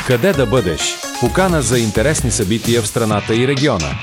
Къде да бъдеш? Покана за интересни събития в страната и региона.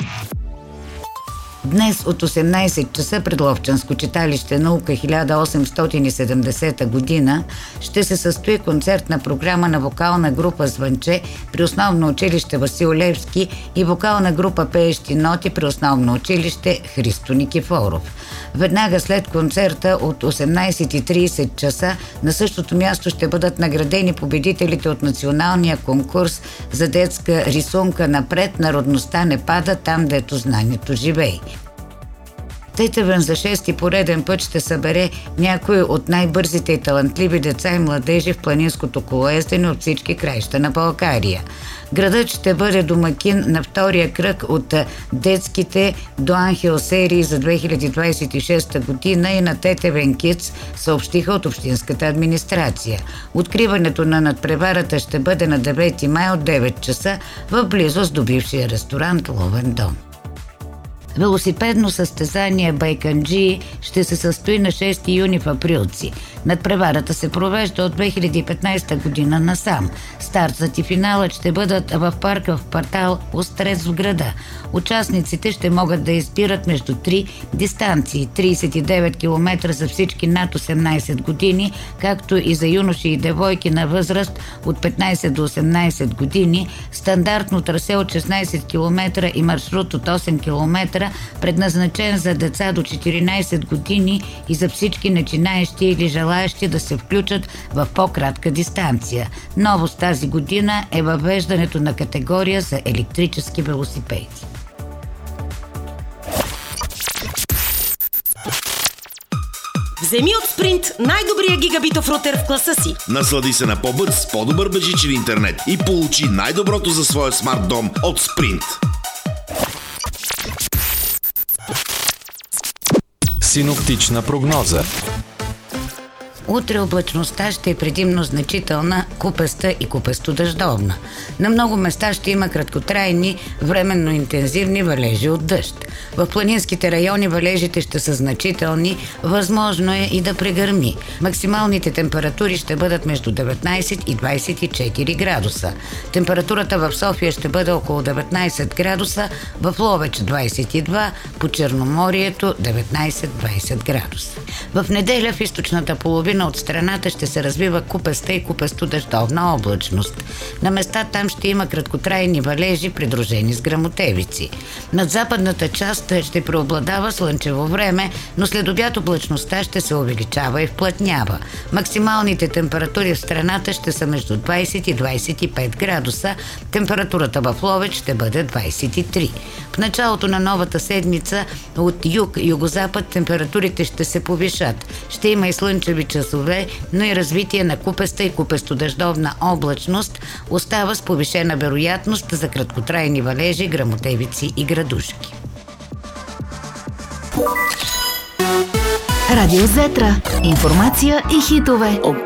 Днес от 18 часа пред Ловчанско читалище Наука 1870 година ще се състои концертна програма на вокална група Звънче при основно училище Васил Левски и вокална група Пеещи ноти при основно училище Христо Никифоров. Веднага след концерта от 18:30 часа на същото място ще бъдат наградени победителите от националния конкурс за детска рисунка "Напред, народността не пада там, дето знанието живей". Тетевен за 6-ти пореден път ще събере някои от най-бързите и талантливи деца и младежи в планинското колоездене от всички краища на България. Градът ще бъде домакин на втория кръг от детските до Ангел серии за 2026 година и на Тетевен Кидс, съобщиха от общинската администрация. Откриването на надпреварата ще бъде на 9 май от 9 часа в близост до бившия ресторант Ловен дом. Велосипедно състезание Байканджии ще се състои на 6 юни в Априлци. Надпреварата се провежда от 2015 година насам. Стартът и финалът ще бъдат в парка в квартал Острец в града. Участниците ще могат да избират между 3 дистанции – 39 км за всички над 18 години, както и за юноши и девойки на възраст от 15 до 18 години, стандартно трасе от 16 км и маршрут от 8 км, предназначен за деца до 14 години и за всички начинаещи или желаещи да се включат в по-кратка дистанция. Новост тази година е въвеждането на категория за електрически велосипеди. Вземи от Sprint най-добрия гигабитов рутер в класа си. Наслади се на по-бърз, по-добър бежичен интернет и получи най-доброто за своя смарт дом от Sprint. Синоптична прогноза. Утре облачността ще е предимно значителна, купеста и купесто-дъждовна. На много места ще има краткотрайни, временно интензивни валежи от дъжд. В планинските райони валежите ще са значителни, възможно е и да прегърми. Максималните температури ще бъдат между 19 и 24 градуса. Температурата в София ще бъде около 19 градуса, в Ловеч 22, по Черноморието 19-20 градуса. В неделя в източната половина от страната ще се развива купеста и купесто-дъждовна облачност. На места там ще има краткотрайни валежи, придружени с гръмотевици. Над западната част ще преобладава слънчево време, но след обяд облачността ще се увеличава и вплътнява. Максималните температури в страната ще са между 20 и 25 градуса. Температурата в Ловеч ще бъде 23. В началото на новата седмица от юг-югозапад температурите ще се повишат. Ще има и слънчеви часове, но и развитие на купеста и купесто-дъждовна облачност остава с повишена вероятност за краткотрайни валежи, гръмотевици и градушки. Радио Зетра. Информация и хитове.